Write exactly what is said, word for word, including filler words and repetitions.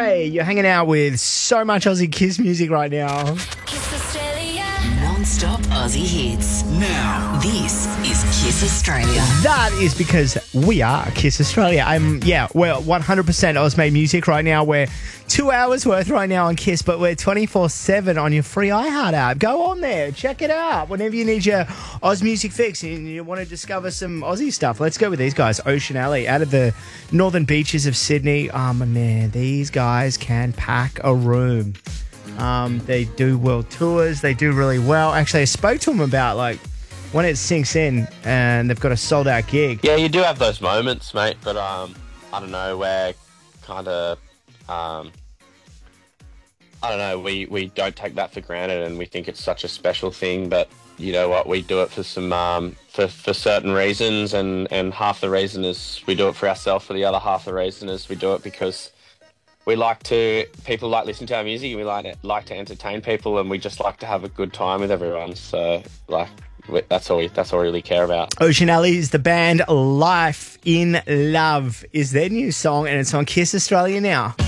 Hey, you're hanging out with so much Aussie Kiss music right now. Kiss Australia. Non-stop Aussie hits. Now, this is Kiss Australia. That is because we are Kiss Australia. I'm, yeah, we're one hundred percent Oz-made music right now. We're two hours worth right now on Kiss, but we're twenty-four seven on your free iHeart app. Go on there, check it out. Whenever you need your Oz music fix and you want to discover some Aussie stuff, let's go with these guys. Ocean Alley, out of the northern beaches of Sydney. Oh, my man, these guys can pack a room. Um, they do world tours. They do really well. Actually, I spoke to them about, like, when it sinks in and they've got a sold-out gig. Yeah, you do have those moments, mate, but um, I don't know, we're kind of, um, I don't know, we, we don't take that for granted and we think it's such a special thing, but you know what, we do it for some, um, for, for certain reasons, and, and half the reason is we do it for ourselves, for the other half the reason is we do it because we like to, people like listening to our music, and we like to, like to entertain people, and we just like to have a good time with everyone, so, like, That's all, we, that's all we really care about. Ocean Alley is the band. Life in Love is their new song, and it's on Kiss Australia now.